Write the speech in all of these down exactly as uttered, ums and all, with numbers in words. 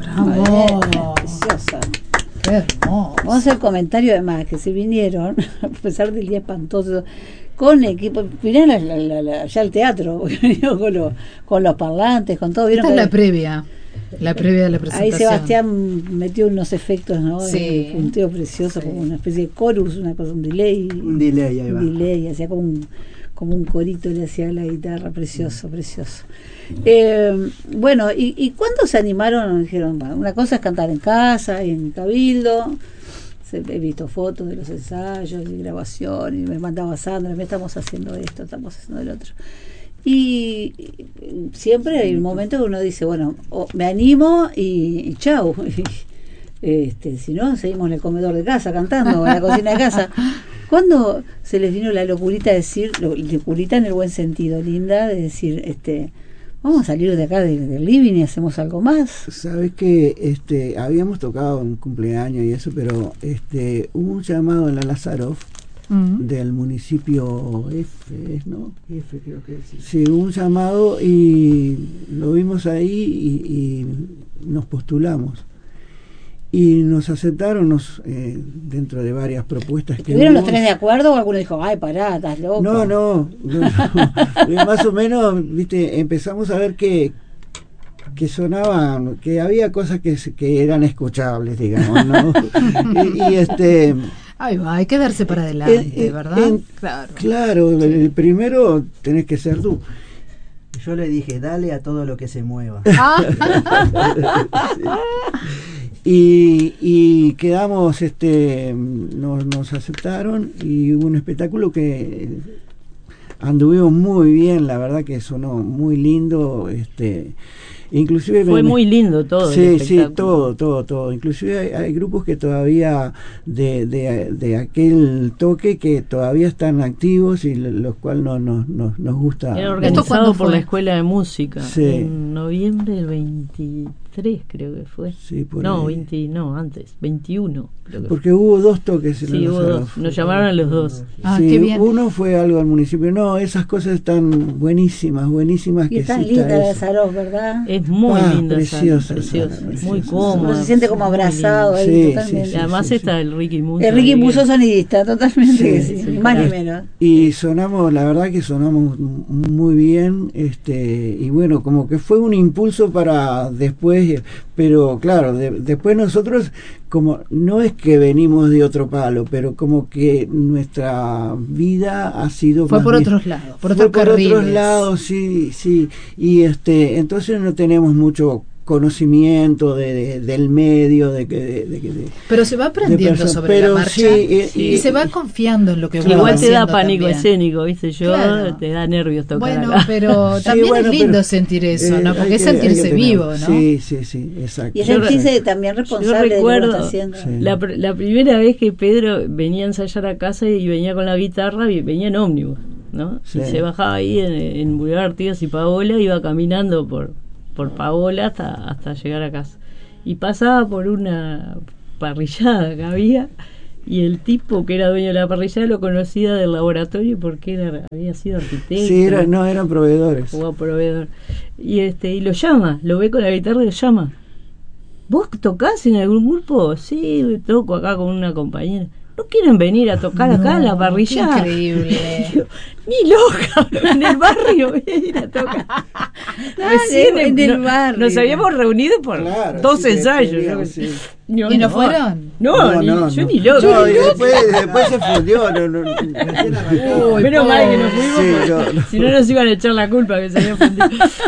Bravo. Preciosa. Qué hermoso. Vamos a hacer comentario además, que se vinieron, a pesar del día espantoso, con equipo, vinieron la, la, la, ya al teatro, con, lo, con los parlantes, con todo. Esta ¿Vieron? es la previa, la previa de la presentación. Ahí Sebastián metió unos efectos, ¿no? Sí. Un punteo precioso, Sí. como una especie de chorus, una cosa, un delay. Un delay, ahí va. Un delay, hacía como un, como un corito, le hacía a la guitarra, precioso, precioso. Eh, bueno, ¿y, ¿y cuándo se animaron? Dijeron, bueno, una cosa es cantar en casa, en Cabildo. Se, he visto fotos de los ensayos y grabaciones, y me mandaba Sandra, me estamos haciendo esto, estamos haciendo el otro. Y, y siempre hay un momento que uno dice, bueno, oh, me animo y, y chau. Este, si no, seguimos en el comedor de casa cantando, o en la cocina de casa. ¿Cuándo se les vino la locurita de decir, locurita en el buen sentido, linda, de decir, este, vamos a salir de acá del, del living y hacemos algo más? Sabes que este, habíamos tocado un cumpleaños y eso, pero este, hubo un llamado en la Lázaro uh-huh. del municipio F, ¿no? F creo que sí. Sí, hubo un llamado y lo vimos ahí y, y nos postulamos. Y nos aceptaron nos, eh, dentro de varias propuestas que ¿Estuvieron los tres de acuerdo o alguno dijo, ay, pará, estás loco? No, no, no, no. Más o menos, viste, empezamos a ver que que sonaban, que había cosas que, que eran escuchables, digamos, ¿no? y, y este... Ay, va, hay que darse para adelante, eh, ¿verdad? En, claro, claro, sí. El primero tenés que ser tú. Yo le dije, dale a todo lo que se mueva. Ah. Sí. Y, y quedamos, este, nos, nos aceptaron y hubo un espectáculo que anduvimos muy bien, la verdad que sonó muy lindo, este, inclusive fue muy lindo todo. Sí, sí, todo, todo, todo. Inclusive hay, hay grupos que todavía de, de, de aquel toque que todavía están activos y los cuales no, no, no, nos gusta. Era organizado por la Escuela de Música, sí. En noviembre del veintitrés creo que fue. Sí, por no, ahí. veinte, no, antes, veintiuno. Creo que Porque fue. hubo dos toques en sí, la hubo dos. Nos llamaron a los dos. Ah, sí, qué bien. Uno fue algo al municipio. No, esas cosas están buenísimas, buenísimas. Y que es tan sí linda está la eso. Sarov, ¿verdad? Es muy ah, linda, preciosa, Sara, preciosa, Sara, es muy preciosa. cómoda. Uno se siente como abrazado ahí, sí, totalmente. sí, Y además sí, está sí. el Ricky Musso. El Ricky Musso sonidista, totalmente, Sí, sí, sí, ni más claro. ni menos. Y sonamos, la verdad que sonamos muy bien, este, y bueno, como que fue un impulso para después, pero claro, de, después nosotros, como no es que venimos de otro palo, pero como que nuestra vida ha sido fue más por bien, otros lados, por fue otros por carriles. otros lados, sí, sí, y este, entonces no tenemos mucho conocimiento de, de, del medio de que de, de, de, pero se va aprendiendo sobre pero la marcha sí, y, y, y se va confiando en lo que uno igual va te da haciendo pánico también. escénico, viste, yo Claro. te da nervios tocar bueno acá. pero Sí, también bueno, es lindo pero, sentir eso, eh, ¿no? Porque hay es que- hay que sentirse tener- vivo, ¿no? sí, sí, sí, exacto. Y es Yo sentirse re- también yo responsable de lo que recuerdo está haciendo. Sí. la, pr- la primera vez que Pedro venía a ensayar a casa y venía con la guitarra, y venía en ómnibus, ¿no? Sí. Y se bajaba ahí en, en Boulevard Artigas y Paola, iba caminando por, por Paola hasta, hasta llegar a casa. Y pasaba por una parrillada que había, y el tipo que era dueño de la parrillada lo conocía del laboratorio porque era, había sido arquitecto. Sí, era, no, eran proveedores. O proveedor. Y este, y lo llama, lo ve con la guitarra y lo llama. ¿Vos tocás en algún grupo? Sí, toco acá con una compañera. ¿No quieren venir a tocar acá No, en la parrillada? increíble. Yo, ni loca, en el barrio voy a ir a tocar. Recién en el barrio. Nos habíamos reunido por Claro, dos sí, ensayos. queríamos, ¿no? sí. Yo, ¿Y no fueron? No, No, ni- no, yo no. ni loca. No, y después, después se fundió. No, no, recién arrancaba. Uy, Menos mal que nos pobre. fuimos, Sí, porque no, no. si no nos iban a echar la culpa que se había fundido.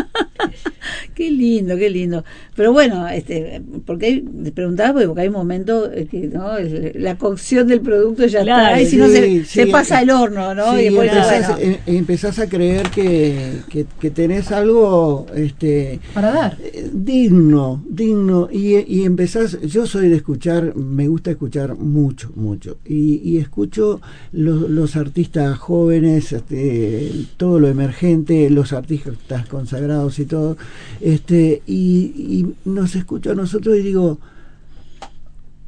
Qué lindo, qué lindo. Pero bueno, este, porque hay, te preguntaba porque hay momentos eh, que no es- la cocción del producto ya Claro, está, y si sí, no se, sí, se pasa eh, el horno, ¿no? Sí, y después empezás, bueno, eh, empezás a creer que, que, que tenés algo este, para dar. eh, digno, digno, y, y empezás, yo soy de escuchar, me gusta escuchar mucho, mucho, y, y escucho los, los artistas jóvenes, este, todo lo emergente, los artistas consagrados y todo, este, y, y nos escucho a nosotros y digo,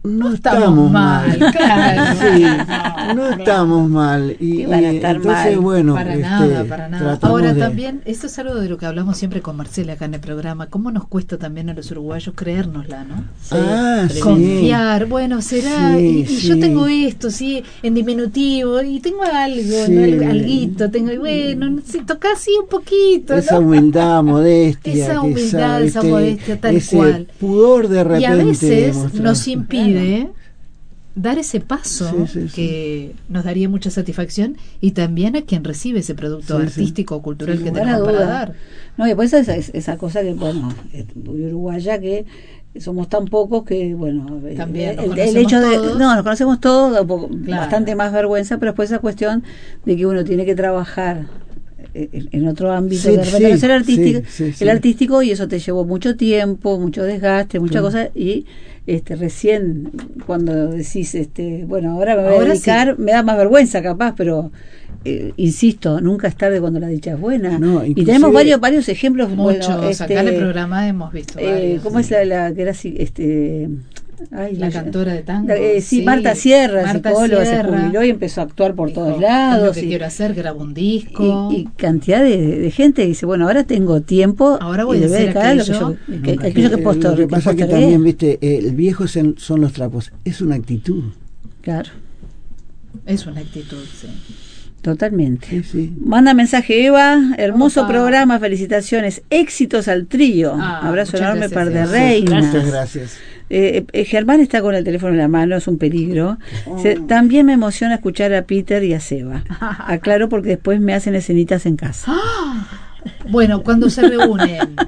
no estamos mal, claro. Sí, no estamos mal. Y, van a y estar entonces, mal. bueno, Para este, nada, para nada. tratamos Ahora de- también, esto es algo de lo que hablamos siempre con Marcela acá en el programa, cómo nos cuesta también a los uruguayos creérnosla, ¿no? Ah, sí. Confiar, bueno, será, Sí, y, y sí. yo tengo esto, sí, en diminutivo, y tengo algo, Sí. ¿no? Al- alguito, tengo, y bueno, necesito casi un poquito, Esa ¿no? humildad, modestia, Esa humildad, quizá, esa ¿viste? modestia, tal ese cual. pudor de repente Y a veces mostrar. nos impide dar ese paso Sí, sí, sí. que nos daría mucha satisfacción y también a quien recibe ese producto Sí, sí. artístico o cultural Sin que lugar a tenemos para duda. dar. No, y después esa, esa cosa que, bueno, es muy uruguaya, que somos tan pocos que, bueno, También nos el, el conocemos hecho de. todos. No, nos conocemos todos, da un poco, Claro. bastante más vergüenza, pero después esa cuestión de que uno tiene que trabajar en, en otro ámbito, Sí, de repente, sí, no es el artístico, sí, sí, sí. el artístico, y eso te llevó mucho tiempo, mucho desgaste, muchas Sí. cosas, y este recién cuando decís, este bueno, ahora me voy Ahora a dedicar, sí. me da más vergüenza capaz, pero eh, insisto, nunca es tarde cuando la dicha es buena. No, y inclusive- tenemos varios varios ejemplos. Muchos, bueno, este, acá en el programa hemos visto eh, varios. ¿cómo es la, la que era así, este ay, La la- cantora de tango. la- eh, sí, sí. Marta Sierra, Marta psicóloga, Sierra. se jubiló y empezó a actuar por Dijo, todos "Es lados. lo que y, quiero hacer, grabo un disco. y- y cantidad de, de gente que dice, bueno, ahora tengo tiempo, Ahora voy y a le voy a hacer dedicar a lo que aquello. yo, que, aquello que Eh, posto- lo que que pasa es que postergué". también, viste, eh, el viejo son, son los trapos, es una actitud. Claro, Es una actitud, sí. totalmente. Sí, sí. Manda mensaje Eva, hermoso Opa. programa, felicitaciones, éxitos al trío, Ah, abrazo muchas enorme, gracias, par de Eva. reinas. Muchas gracias. Eh, eh, Germán está con el teléfono en la mano, es un peligro. Oh. Se- también me emociona escuchar a Peter y a Seba. Aclaro porque después me hacen escenitas en casa. Bueno, cuando se reúnen,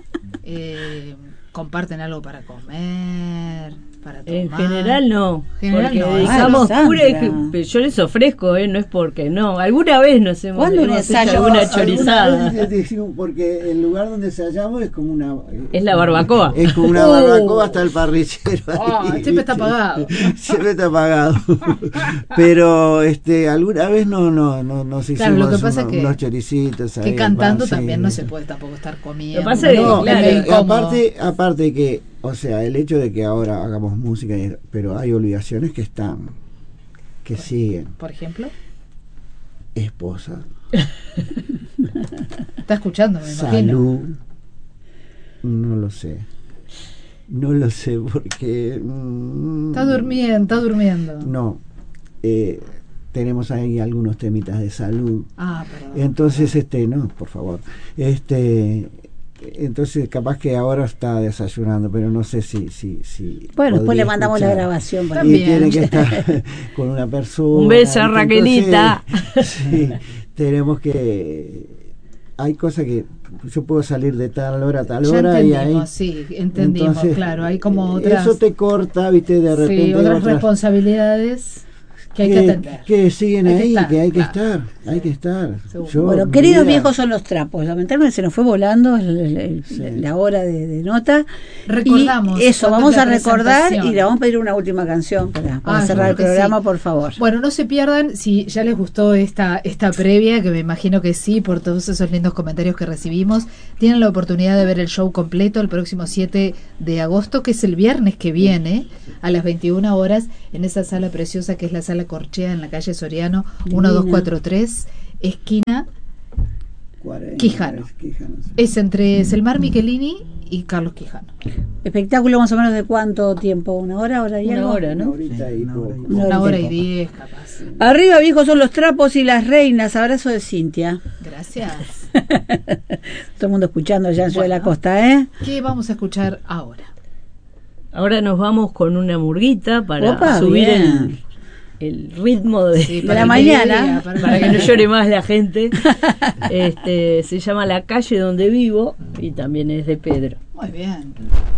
eh, comparten algo para comer, para tomar. En general no, General porque no. dedicamos Ay, pura Sandra. eje- yo les ofrezco, eh, no es porque no. Alguna vez nos hemos, ¿Cuándo un hemos hecho ensayo? alguna Alguna chorizada. vez decimos, porque el lugar donde se hallamos es como una... Es la barbacoa. Es como una Oh. barbacoa hasta el parrillero. Ah, ahí, siempre está ¿viste? apagado. Siempre está apagado. Pero este alguna vez no no no nos hicimos Claro, lo que pasa unos, es que- unos choricitos ahí Que en cantando pan, sí. también no se puede tampoco estar comiendo. Lo que pasa es que, No, claro, y- y incómodo. aparte, aparte que, o sea, el hecho de que ahora hagamos música, y- pero hay obligaciones que están, que siguen. Por ejemplo, Esposa, está escuchando, me imagino. salud, no lo sé. No lo sé porque... mm, Está durmiendo, está durmiendo. No, eh, tenemos ahí algunos temitas de salud. Ah, perdón. Entonces, este, no, por favor. Este, entonces capaz que ahora está desayunando, pero no sé si, si, si Bueno, después podría le mandamos la escuchar. grabación. para- Y También. tiene que estar con una persona. Un beso, ¿viste? Raquelita. Entonces, sí, tenemos que... Hay cosas que yo puedo salir de tal hora a tal Ya hora y entendimos, ahí... sí, entendimos, Entonces, claro. Hay como eh, otras, Eso te corta, viste, de repente... sí, otras otras- responsabilidades que hay que atender. que siguen Hay que ahí, estar, que hay que claro. estar, hay que estar. Seguro. Yo, Bueno, mi queridos vida- viejos son los trapos. Lamentablemente se nos fue volando el- el- el- Sí. la hora de, de nota. Recordamos Y eso, cuándo vamos es la a recordar presentación. y le vamos a pedir una última canción para, para Ah, cerrar el seguro que programa, sí. por favor. Bueno, no se pierdan, si ya les gustó esta, esta previa, que me imagino que sí, por todos esos lindos comentarios que recibimos, tienen la oportunidad de ver el show completo el próximo siete de agosto, que es el viernes que viene, a las veintiuna horas, en esa sala preciosa que es la Sala Corchea, en la calle Soriano, uno dos cuatro tres, esquina, cuarenta, Quijano. Quijano, sí. es entre Selmar Michelini y Carlos Quijano. Espectáculo más o menos de cuánto tiempo, una hora, hora y Una algo? hora, Una ¿no? horita Sí, y una hora y poco. Una Una hora y y poco. diez, capaz. Arriba, viejos son los trapos y las reinas. Abrazo de Cintia. Gracias. Todo el mundo escuchando ya en Ciudad de la Bueno. Costa, ¿eh? ¿Qué vamos a escuchar ahora? Ahora nos vamos con una murguita para Opa, subir bien. el, el ritmo de, Sí, de para la el mañana. mediodía, para que no llore más la gente. Este se llama La calle donde vivo y también es de Pedro. Muy bien.